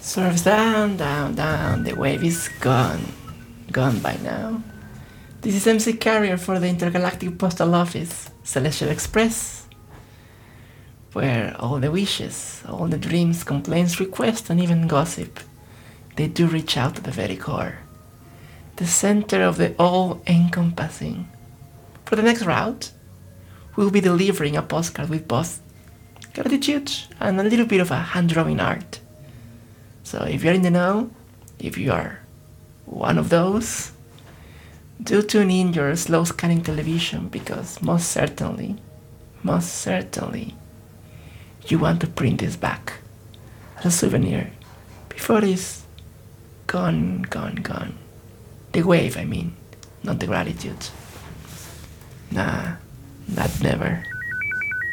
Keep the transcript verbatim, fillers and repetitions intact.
Surfs down, down, down. The wave is gone. Gone by now. This is M C Carrier for the Intergalactic Postal Office, Celestial Express, where all the wishes, all the dreams, complaints, requests, and even gossip, they do reach out to the very core. The center of the all-encompassing. For the next route, we'll be delivering a postcard with both gratitude and a little bit of a hand-drawing art. So if you're in the know, if you are one of those, do tune in your slow scanning television, because most certainly, most certainly, you want to print this back as a souvenir before it's gone, gone, gone. The wave, I mean, not the gratitude. Nah, that never.